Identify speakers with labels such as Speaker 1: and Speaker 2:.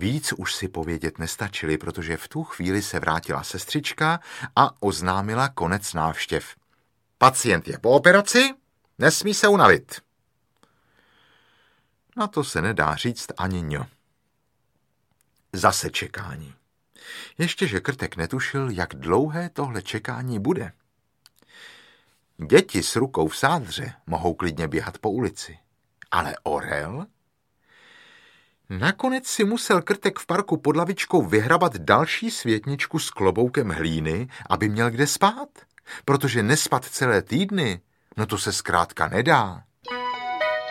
Speaker 1: Víc už si povědět nestačili, protože v tu chvíli se vrátila sestřička a oznámila konec návštěv. Pacient je po operaci, nesmí se unavit. Na to se nedá říct ani ňo. Zase čekání. Ještě že Krtek netušil, jak dlouhé tohle čekání bude. Děti s rukou v sádře mohou klidně běhat po ulici. Ale orel? Nakonec si musel Krtek v parku pod lavičkou vyhrabat další světničku s kloboukem hlíny, aby měl kde spát. Protože nespat celé týdny, no to se zkrátka nedá.